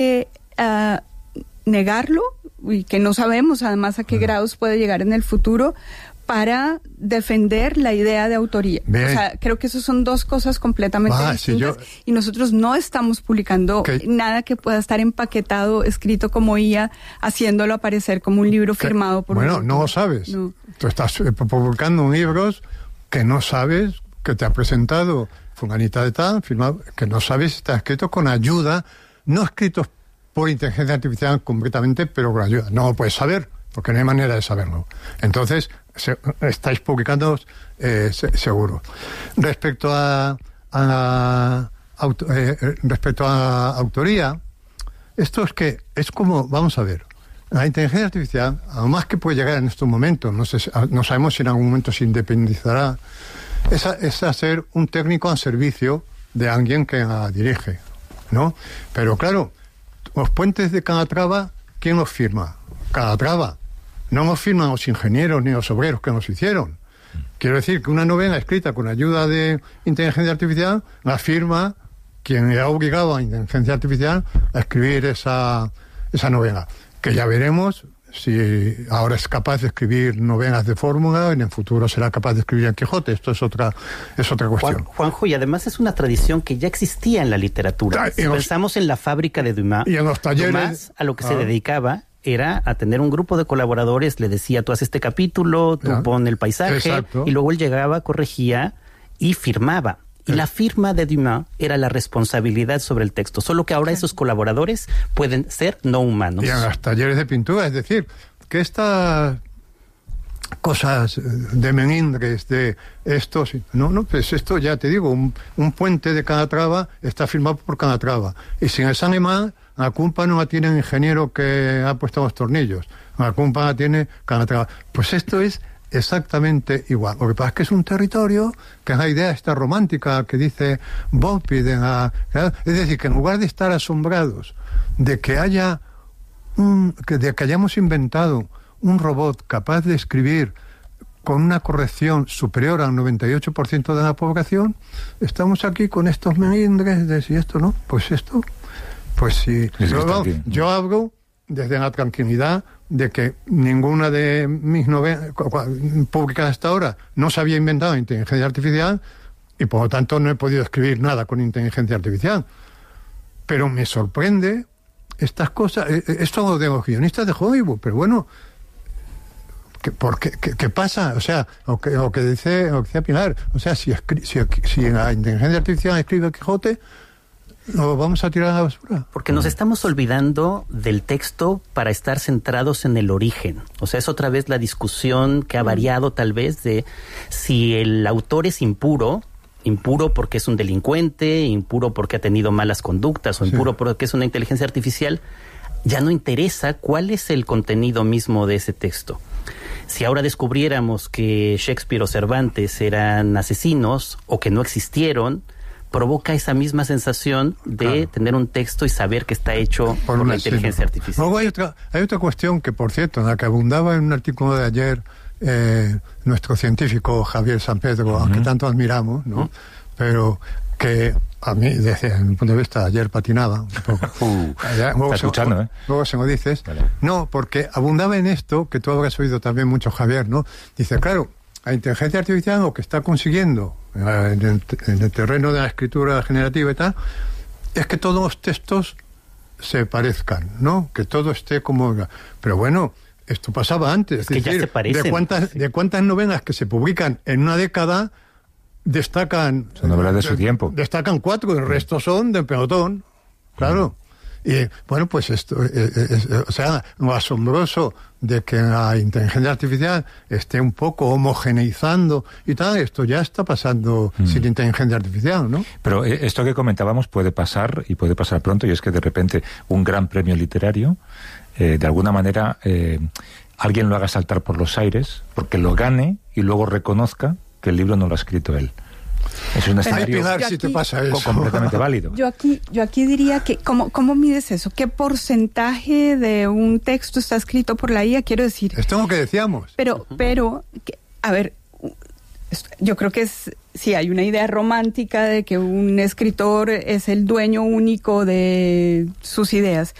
negarlo, y que no sabemos además a qué grados puede llegar en el futuro, para defender la idea de autoría. Bien. O sea, creo que eso son dos cosas completamente distintas, y nosotros no estamos publicando nada que pueda estar empaquetado, escrito como IA, haciéndolo aparecer como un libro firmado por un autor. No lo sabes. No. Tú estás publicando libros que no sabes, que te ha presentado fulanita de tal, firmado, que no sabes si está escrito con ayuda, no escritos por inteligencia artificial completamente, pero con ayuda. No lo puedes saber, porque no hay manera de saberlo. Entonces, estáis publicando seguro. Respecto a autoría, esto es como, vamos a ver, la inteligencia artificial, además que puede llegar en estos momentos, no sabemos si en algún momento se independizará, es hacer un técnico al servicio de alguien que la dirige, ¿no? Pero claro, los puentes de Calatrava, ¿quién los firma? Calatrava. No los firman los ingenieros ni los obreros que nos hicieron. Quiero decir que una novela escrita con ayuda de inteligencia artificial la firma quien le ha obligado a inteligencia artificial a escribir esa novela. Que ya veremos si ahora es capaz de escribir novelas de fórmula, en el futuro será capaz de escribir el Quijote. Esto es otra cuestión. Juanjo, y además es una tradición que ya existía en la literatura. Si pensamos en la fábrica de Dumas, y en los talleres, Dumas a lo que se dedicaba era a tener un grupo de colaboradores, le decía, tú haces este capítulo, tú pon el paisaje, exacto. Y luego él llegaba, corregía y firmaba. Y la firma de Dumas era la responsabilidad sobre el texto, solo que ahora esos colaboradores pueden ser no humanos. Y en los talleres de pintura, es decir, que estas cosas de melindres, de esto, pues esto ya te digo, un puente de Calatrava está firmado por Calatrava. Y si en el San Emán, la culpa no la tiene el ingeniero que ha puesto los tornillos, la culpa la tiene Calatrava. Pues esto es exactamente igual. Lo que pasa es que es un territorio que es la idea esta romántica que dice Volpi, es decir, que en lugar de estar asombrados de que hayamos inventado un robot capaz de escribir con una corrección superior al 98% de la población, estamos aquí con estos melindres de si esto no, pues esto, pues sí. Yo hablo desde la tranquilidad de que ninguna de mis novelas publicadas hasta ahora no se había inventado inteligencia artificial y por lo tanto no he podido escribir nada con inteligencia artificial. Pero me sorprende estas cosas, esto de los guionistas de Hollywood, pero bueno, ¿qué pasa? O sea, lo que decía Pilar, o sea, si la inteligencia artificial escribe el Quijote, ¿lo vamos a tirar a la basura? Porque nos estamos olvidando del texto para estar centrados en el origen. O sea, es otra vez la discusión que ha variado tal vez de si el autor es impuro porque es un delincuente, impuro porque ha tenido malas conductas, o impuro porque es una inteligencia artificial. Ya no interesa cuál es el contenido mismo de ese texto. Si ahora descubriéramos que Shakespeare o Cervantes eran asesinos o que no existieron, provoca esa misma sensación de tener un texto y saber que está hecho por la inteligencia artificial. Luego hay otra cuestión que, por cierto, en la que abundaba en un artículo de ayer nuestro científico Javier San Pedro, aunque tanto admiramos, ¿no? Pero que a mí, desde mi punto de vista, ayer patinaba un poco. Luego se lo dices. Vale. No, porque abundaba en esto, que tú habrás oído también mucho, Javier, ¿no? Dice, claro, la inteligencia artificial lo que está consiguiendo en el terreno de la escritura generativa y tal, es que todos los textos se parezcan, ¿no? Que todo esté como... Pero bueno, esto pasaba antes. Es decir, ya se parecen. De cuántas novelas que se publican en una década destacan... Son novelas de su tiempo. Destacan 4, el resto son de pelotón, claro. Y bueno, pues esto, o sea, lo asombroso de que la inteligencia artificial esté un poco homogeneizando y tal, esto ya está pasando sin inteligencia artificial, ¿no? Pero esto que comentábamos puede pasar, y puede pasar pronto, y es que de repente un gran premio literario, de alguna manera, alguien lo haga saltar por los aires, porque lo gane y luego reconozca que el libro no lo ha escrito él. Es un escenario Pilar, si te pasa eso. completamente válido. Yo aquí diría que, ¿cómo mides eso? ¿Qué porcentaje de un texto está escrito por la IA? Quiero decir... Esto es lo que decíamos. Pero a ver, yo creo que es sí, hay una idea romántica de que un escritor es el dueño único de sus ideas,